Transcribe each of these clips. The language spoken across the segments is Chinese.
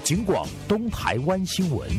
警广东台湾新闻。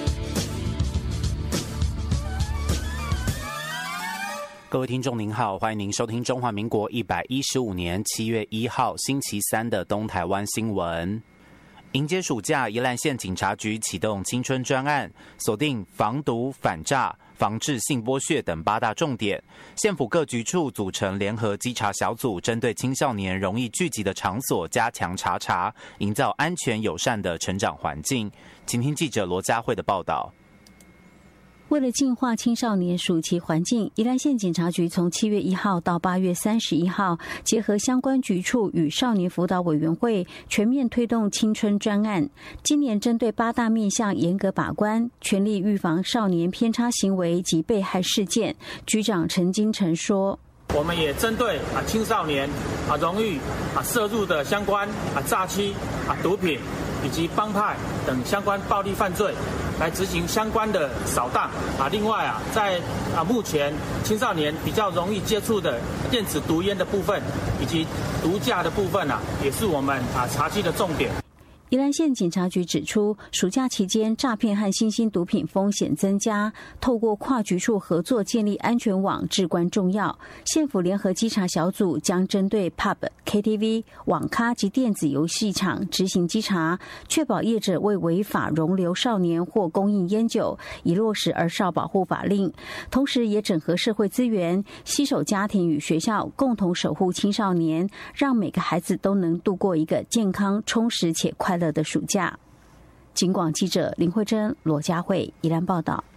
各位听众您好，欢迎您收听中华民国115年7月1号星期三的东台湾新闻。迎接暑假，宜兰县警察局启动青春专案，锁定防毒、反诈、防治性剥削等8大重点。县府各局处组成联合稽查小组，针对青少年容易聚集的场所加强查，营造安全友善的成长环境。请听记者罗佳慧的报道。 为了净化青少年暑期环境，宜兰县警察局从7月1号到8月31号，结合相关局处与少年辅导委员会，全面推动青春专案。今年针对8大面向严格把关，全力预防少年偏差行为及被害事件。局长陈金城说：“ 我们也针对青少年容易涉入的相关诈欺、毒品以及帮派等相关暴力犯罪，来执行相关的扫荡另外在目前青少年比较容易接触的电子毒烟的部分以及毒驾的部分也是我们查缉的重点。” 宜兰县警察局指出，暑假期间诈骗和新兴毒品风险增加，透过跨局处合作建立安全网至关重要。县府联合稽查小组将针对 Pub、KTV、网咖及电子游戏场执行稽查，确保业者为违法容留少年或供应烟酒，以落实儿少保护法令。同时也整合社会资源，携手家庭与学校，共同守护青少年，让每个孩子都能度过一个健康、充实且快乐的暑假。警广记者林慧珍、罗佳慧宜兰报道。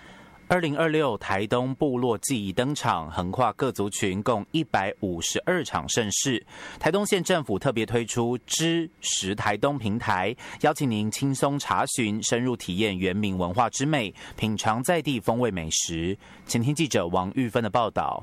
2026台东部落祭仪登场，横跨各族群，共152场盛事。台东县政府特别推出知识台东平台，邀请您轻松查询，深入体验原民文化之美，品尝在地风味美食。请听记者王玉芬的报道。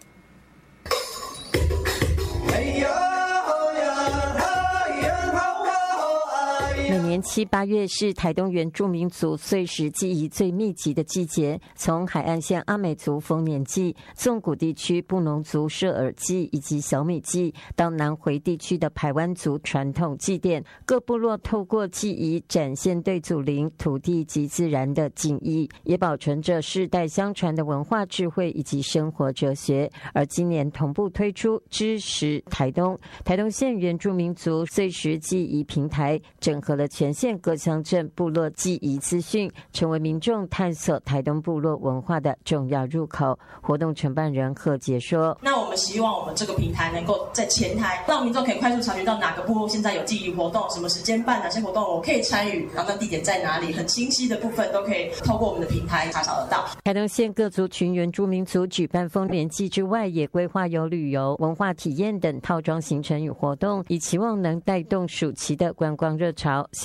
每年7、8月是台东原住民族岁时祭仪最密集的季节，从海岸线阿美族丰年祭、纵谷地区布农族社尔祭以及小米祭，到南回地区的排湾族传统祭典，各部落透过祭仪展现对祖灵、土地及自然的敬意，也保存着世代相传的文化智慧以及生活哲学。而今年同步推出知识台东县原住民族岁时祭仪平台，整合了全县各乡镇部落祭仪资讯，成为民众探索台东部落文化的重要入口。活动承办人贺杰说：“ 那我们希望我们这个平台能够在前台，让民众可以快速查询到哪个部落现在有祭仪活动，什么时间办哪些活动，我可以参与，然后那地点在哪里，很清晰的部分都可以透过我们的平台查找得到。” 台东县各族群原住民族举办丰年祭之外，也规划有旅游、文化体验等套装行程与活动，以期望能带动暑期的观光热潮。